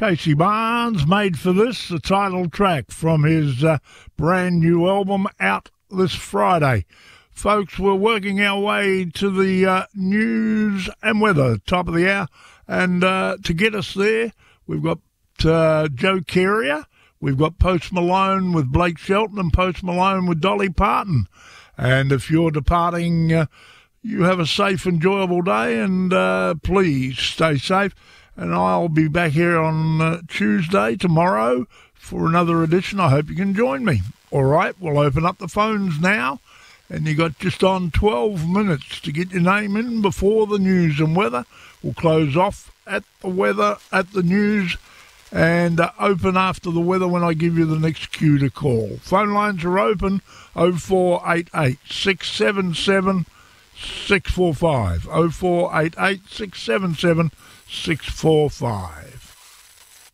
Casey Barnes, Made for This, the title track from his brand new album out this Friday. Folks, we're working our way to the news and weather, top of the hour. And to get us there, we've got Joe Carrier. We've got Post Malone with Blake Shelton and Post Malone with Dolly Parton. And if you're departing, you have a safe, enjoyable day, and please stay safe. And I'll be back here on Tuesday, tomorrow, for another edition. I hope you can join me. All right, we'll open up the phones now. And you got just on 12 minutes to get your name in before the news and weather. We'll close off at the weather, at the news, and open after the weather when I give you the next cue to call. Phone lines are open, 0488 677 645. 0488 677 645.